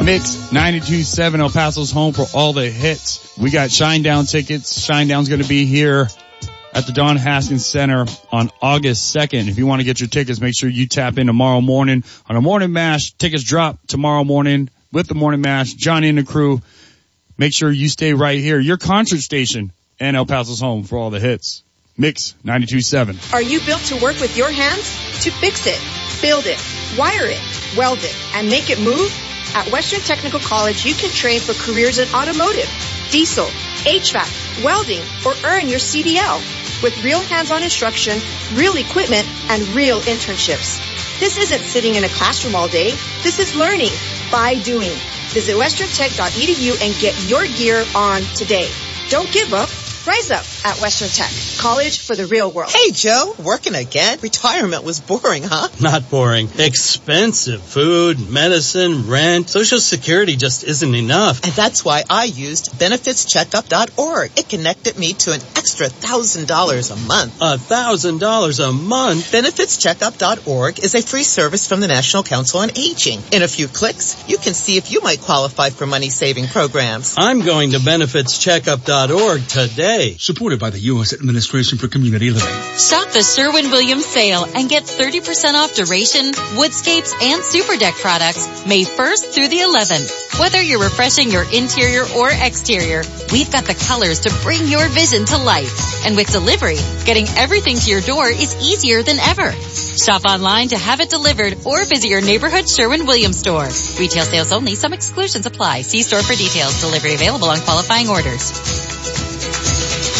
Mix 92.7, El Paso's home for all the hits. We got Shinedown tickets. Shinedown's going to be here at the Don Haskins Center on August 2nd. If you want to get your tickets, make sure you tap in tomorrow morning on a morning mash. Tickets drop tomorrow morning with the morning mash. Johnny and the crew. Make sure you stay right here. Your concert station and El Paso's home for all the hits. Mix 92.7. Are you built to work with your hands? To fix it, build it, wire it, weld it, and make it move? At Western Technical College, you can train for careers in automotive, diesel, HVAC, welding, or earn your CDL with real hands-on instruction, real equipment, and real internships. This isn't sitting in a classroom all day. This is learning by doing. Visit westerntech.edu and get your gear on today. Don't give up. Rise up at Western Tech, college for the real world. Hey, Joe, working again? Retirement was boring, huh? Not boring. Expensive. Food, medicine, rent. Social Security just isn't enough. And that's why I used benefitscheckup.org. It connected me to an extra $1,000 a month. $1,000 a month? Benefitscheckup.org is a free service from the National Council on Aging. In a few clicks, you can see if you might qualify for money-saving programs. I'm going to benefitscheckup.org today. Supported by the U.S. Administration for Community Living. Shop the Sherwin-Williams sale and get 30% off duration, woodscapes, and super deck products May 1st through the 11th. Whether you're refreshing your interior or exterior, we've got the colors to bring your vision to life. And with delivery, getting everything to your door is easier than ever. Shop online to have it delivered or visit your neighborhood Sherwin-Williams store. Retail sales only. Some exclusions apply. See store for details. Delivery available on qualifying orders.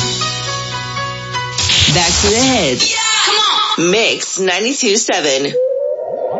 Back to the hits. Yeah! Come on. Mix 92.7.